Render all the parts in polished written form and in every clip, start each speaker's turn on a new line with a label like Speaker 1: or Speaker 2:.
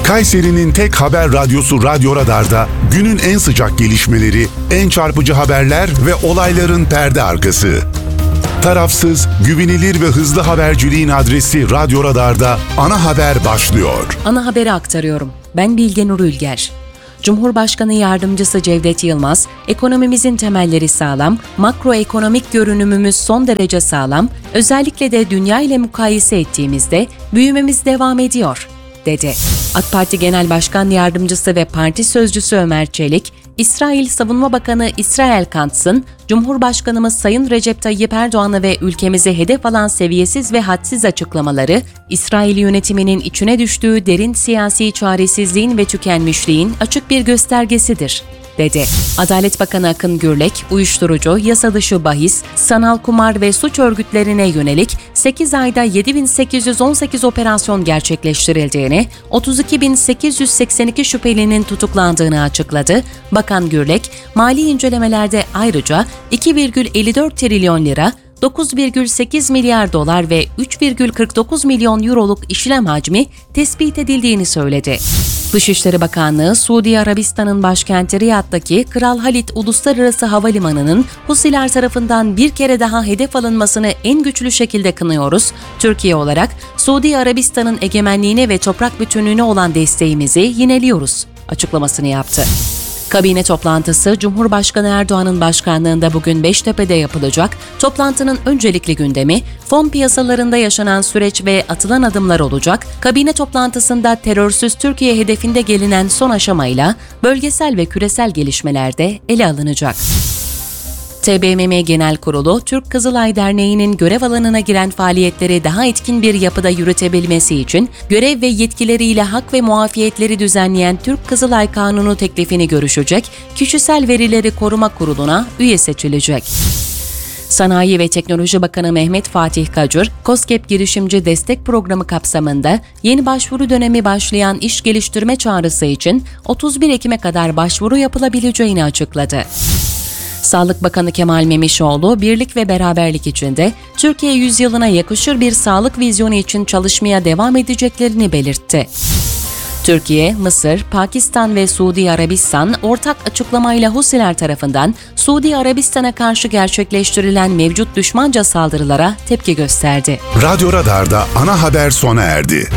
Speaker 1: Kayseri'nin tek haber radyosu Radyo Radar'da günün en sıcak gelişmeleri, en çarpıcı haberler ve olayların perde arkası. Tarafsız, güvenilir ve hızlı haberciliğin adresi Radyo Radar'da Ana Haber başlıyor.
Speaker 2: Ana haberi aktarıyorum. Ben Bilge Nur Ülger. Cumhurbaşkanı Yardımcısı Cevdet Yılmaz, ekonomimizin temelleri sağlam, makroekonomik görünümümüz son derece sağlam, özellikle de dünya ile mukayese ettiğimizde büyümemiz devam ediyor, dedi. AK Parti Genel Başkan Yardımcısı ve Parti Sözcüsü Ömer Çelik, İsrail Savunma Bakanı İsrail Katz'ın Cumhurbaşkanımız Sayın Recep Tayyip Erdoğan'ı ve ülkemizi hedef alan seviyesiz ve hadsiz açıklamaları, İsrail yönetiminin içine düştüğü derin siyasi çaresizliğin ve tükenmişliğin açık bir göstergesidir, dedi. Adalet Bakanı Akın Gürlek, uyuşturucu, yasa dışı bahis, sanal kumar ve suç örgütlerine yönelik 8 ayda 7.818 operasyon gerçekleştirildiğini, 32.882 şüphelinin tutuklandığını açıkladı. Bakan Gürlek, mali incelemelerde ayrıca 2,54 trilyon lira, 9,8 milyar dolar ve 3,49 milyon euroluk işlem hacmi tespit edildiğini söyledi. Dışişleri Bakanlığı, Suudi Arabistan'ın başkenti Riyad'daki Kral Halid Uluslararası Havalimanı'nın Husiler tarafından bir kere daha hedef alınmasını en güçlü şekilde kınıyoruz. Türkiye olarak Suudi Arabistan'ın egemenliğine ve toprak bütünlüğüne olan desteğimizi yineliyoruz açıklamasını yaptı. Kabine toplantısı Cumhurbaşkanı Erdoğan'ın başkanlığında bugün Beştepe'de yapılacak. Toplantının öncelikli gündemi fon piyasalarında yaşanan süreç ve atılan adımlar olacak. Kabine toplantısında terörsüz Türkiye hedefinde gelinen son aşamayla bölgesel ve küresel gelişmeler de ele alınacak. TBMM Genel Kurulu, Türk Kızılay Derneği'nin görev alanına giren faaliyetleri daha etkin bir yapıda yürütebilmesi için görev ve yetkileriyle hak ve muafiyetleri düzenleyen Türk Kızılay Kanunu teklifini görüşecek, Kişisel Verileri Koruma Kurulu'na üye seçilecek. Sanayi ve Teknoloji Bakanı Mehmet Fatih Kacur, KOSGEB Girişimci Destek Programı kapsamında yeni başvuru dönemi başlayan iş geliştirme çağrısı için 31 Ekim'e kadar başvuru yapılabileceğini açıkladı. Sağlık Bakanı Kemal Memişoğlu, birlik ve beraberlik içinde Türkiye yüzyılına yakışır bir sağlık vizyonu için çalışmaya devam edeceklerini belirtti. Türkiye, Mısır, Pakistan ve Suudi Arabistan ortak açıklamayla Husiler tarafından Suudi Arabistan'a karşı gerçekleştirilen mevcut düşmanca saldırılara tepki gösterdi.
Speaker 1: Radyo Radar'da Ana Haber sona erdi.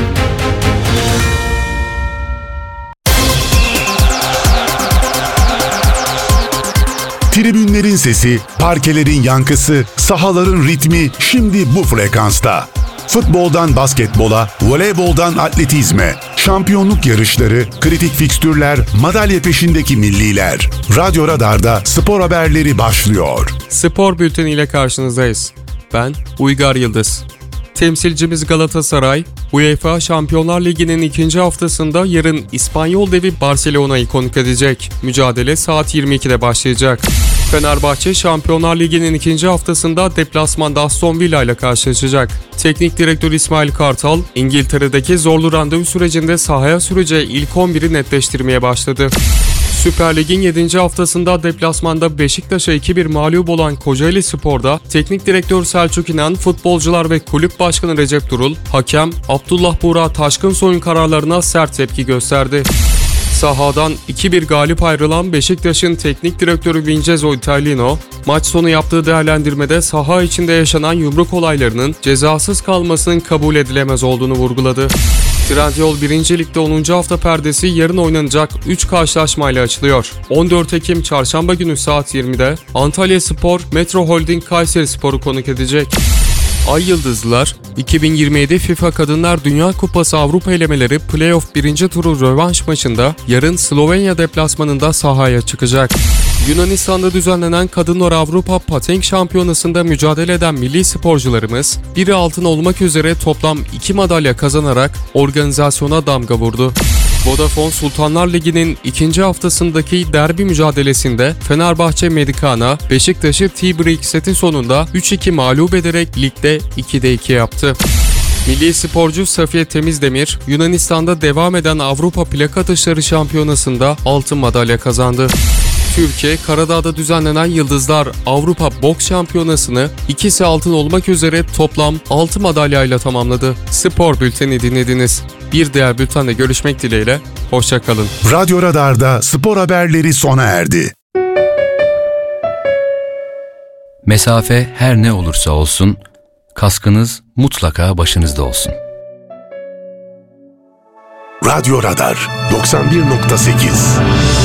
Speaker 1: Tribünlerin sesi, parkelerin yankısı, sahaların ritmi şimdi bu frekansta. Futboldan basketbola, voleyboldan atletizme, şampiyonluk yarışları, kritik fikstürler, madalya peşindeki milliler. Radyo Radar'da spor haberleri başlıyor.
Speaker 3: Spor bülteni ile karşınızdayız. Ben Uygar Yıldız. Temsilcimiz Galatasaray, UEFA Şampiyonlar Ligi'nin ikinci haftasında yarın İspanyol devi Barcelona'yı konuk edecek. Mücadele saat 22'de başlayacak. Fenerbahçe, Şampiyonlar Ligi'nin ikinci haftasında deplasmanda Aston Villa ile karşılaşacak. Teknik direktör İsmail Kartal, İngiltere'deki zorlu randevu sürecinde sahaya süreceği ilk 11'i netleştirmeye başladı. Süper Lig'in 7. haftasında deplasmanda Beşiktaş'a 2-1 mağlup olan Kocaeli Spor'da teknik direktör Selçuk İnan, futbolcular ve kulüp başkanı Recep Durul, hakem Abdullah Burak Taşkınsoy'un kararlarına sert tepki gösterdi. Sahadan 2-1 galip ayrılan Beşiktaş'ın teknik direktörü Vincenzo Italiano, maç sonu yaptığı değerlendirmede saha içinde yaşanan yumruk olaylarının cezasız kalmasının kabul edilemez olduğunu vurguladı. Trendyol 1. Lig'de 10. hafta perdesi yarın oynanacak 3 karşılaşmayla açılıyor. 14 Ekim Çarşamba günü saat 20'de Antalyaspor, Metro Holding Kayserispor'u konuk edecek. Ay Yıldızlılar, 2027 FIFA Kadınlar Dünya Kupası Avrupa elemeleri Playoff 1. turu rövanş maçında yarın Slovenya deplasmanında sahaya çıkacak. Yunanistan'da düzenlenen Kadınlar Avrupa Patenk Şampiyonası'nda mücadele eden milli sporcularımız, biri altın olmak üzere toplam 2 madalya kazanarak organizasyona damga vurdu. Vodafone Sultanlar Ligi'nin ikinci haftasındaki derbi mücadelesinde Fenerbahçe Medikana, Beşiktaş'ı T-Break seti sonunda 3-2 mağlup ederek ligde 2'de 2 yaptı. Milli sporcu Safiye Temizdemir, Yunanistan'da devam eden Avrupa Plak Atışları Şampiyonası'nda altın madalya kazandı. Türkiye, Karadağ'da düzenlenen Yıldızlar Avrupa Boks Şampiyonası'nı ikisi altın olmak üzere toplam 6 madalyayla tamamladı. Spor Bülteni dinlediniz. Bir diğer bültenle görüşmek dileğiyle, hoşça kalın.
Speaker 1: Radyo Radar'da spor haberleri sona erdi.
Speaker 4: Mesafe her ne olursa olsun, kaskınız mutlaka başınızda olsun.
Speaker 1: Radyo Radar 91.8